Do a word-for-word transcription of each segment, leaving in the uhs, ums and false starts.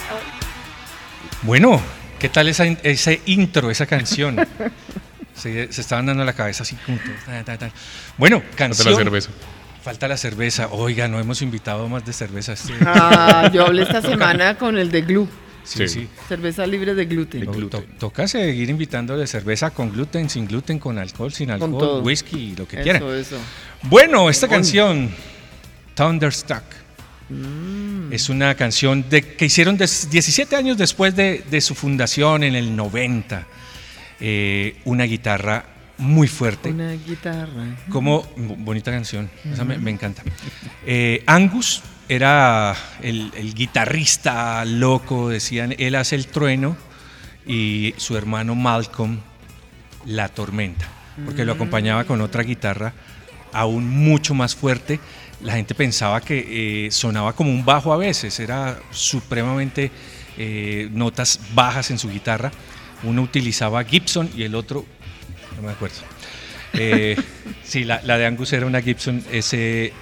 Bueno, ¿qué tal esa, ese intro, esa canción? Se, se estaban dando la cabeza así. Como, tal, tal, tal. Bueno, canción. Falta la cerveza. Falta la cerveza. Oiga, no hemos invitado más de cerveza. Este... Ah, yo hablé esta semana con el de Glue. Sí, sí. Sí. Cerveza libre de gluten. De gluten. To, toca seguir invitando de cerveza con gluten, sin gluten, con alcohol, sin alcohol, todo. whisky, lo que Eso, quieran. eso. Bueno, esta canción, Thunderstruck, mm. es una canción de, que hicieron des, diecisiete años después de, de su fundación en el noventa. Eh, una guitarra muy fuerte. Una guitarra. Como, bonita canción, esa me, me encanta. Eh, Angus era el, el guitarrista loco, decían, él hace el trueno y su hermano Malcolm la tormenta, porque lo acompañaba con otra guitarra aún mucho más fuerte. La gente pensaba que eh, sonaba como un bajo a veces, era supremamente eh, notas bajas en su guitarra. Uno utilizaba Gibson y el otro, no me acuerdo. Eh, sí, la, la de Angus era una Gibson S,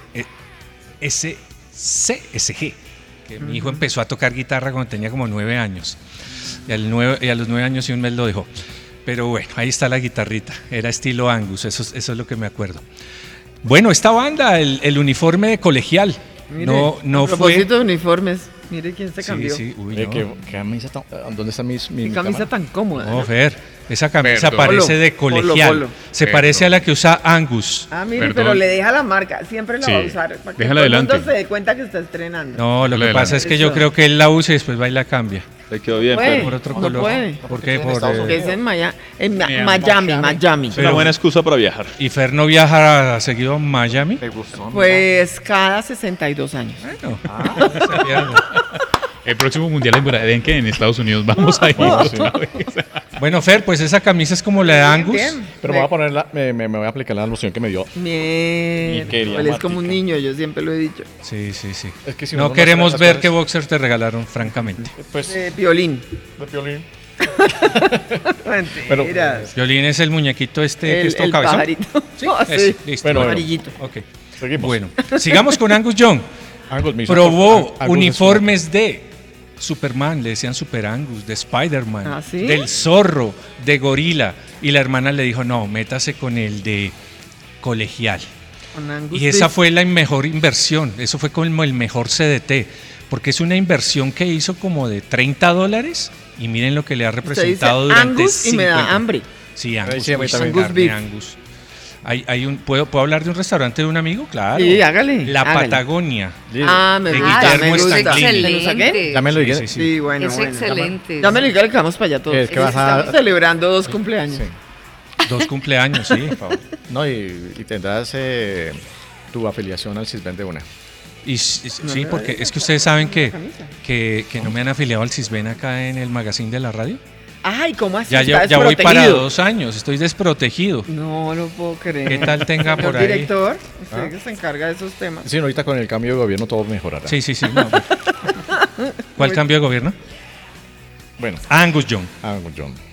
S, C S G, que uh-huh. mi hijo empezó a tocar guitarra cuando tenía como nueve años. Y, al nueve, y a los nueve años y un mes lo dejó. Pero bueno, ahí está la guitarrita, era estilo Angus, eso, eso es lo que me acuerdo. Bueno, esta banda, el, el uniforme de colegial, mire, no, no a propósito fue... de uniformes, mire quién se cambió. Sí, sí, uy, Oye, no. ¿qué, qué camisa tan, ¿dónde está mi, mi Qué camisa cámara? tan cómoda. No, Fer, esa camisa Perdón. parece Polo, de colegial, polo, polo. se Perdón. parece a la que usa Angus. Ah, mire, Perdón. pero le deja la marca, siempre la Sí, va a usar, para que déjala todo el mundo adelante. se dé cuenta que está estrenando. No, lo que Adelante. pasa es que yo Eso. creo que él la usa y después va y la cambia. Le quedó bien, Puede. pero Por otro No color. puede. ¿Por qué? en Por, Estados eh, Que es en, Maya- en Ma- Miami. Miami, Miami. es una buena excusa para viajar. ¿Y Fer no viaja seguido a Miami? ¿Te gustó? Pues cada sesenta y dos años. Bueno, no se pierda. El próximo mundial en Bradenque en Estados Unidos vamos a ir otra vez. Bueno, Fer, pues esa camisa es como la de Angus. Bien. Pero me voy a poner la, me, me, me voy a aplicar la loción que me dio. Bien. Y quería Él es como un Martica. niño, yo siempre lo he dicho. Sí, sí, sí. Es que si uno no no queremos hace las ver cosas- qué boxers te regalaron, francamente. Pues, De violín. de violín. Mentiras. Violín es el muñequito este que el es todo el cabezón. pajarito. Sí, Ah, es, sí. listo. Bueno, Amarillito. Ok. Seguimos. Bueno, sigamos con Angus Young. Angus me hizo- Probó Angus uniformes de Superman, le decían Super Angus, de Spider-Man, ¿Ah, sí? del Zorro, de Gorila. Y la hermana le dijo, no, métase con el de colegial. Con Angus Y esa Reese. fue la mejor inversión, eso fue como el mejor C D T, porque es una inversión que hizo como de treinta dólares y miren lo que le ha Usted dice representado durante Angus y me da cincuenta. hambre. Sí, Angus, Sí, a mí uy, también. carne Angus beef. Angus. Hay, hay un, ¿puedo, ¿Puedo hablar de un restaurante de un amigo? Claro. Sí, hágale. La hágale. Patagonia. Ah, me De gusta, Guillermo me gusta. Stanley. ¿Me lo saqué? Excelente. Ya me lo dije. Sí, sí, sí. Sí, bueno, es bueno. excelente. Ya me lo dije que vamos para allá todos. Es que vas a- Estamos celebrando dos cumpleaños. Sí. Dos cumpleaños, sí. Por favor. No, y, y tendrás eh, tu afiliación al CISBEN de una. Y, s- sí, porque es que ustedes saben que, que, que no me han afiliado al CISBEN acá en el magazine de la radio. Ay, ¿cómo así? Ya, Está ya, ya voy para desprotegido. dos años, estoy desprotegido. No lo puedo creer. ¿Qué tal tenga Señor por ahí? director, usted ¿Ah? que se encarga de esos temas. Sí, no, ahorita con el cambio de gobierno todo mejorará. Sí, sí, sí. no. ¿Cuál cambio de gobierno? Bueno, Angus Young. Angus Young.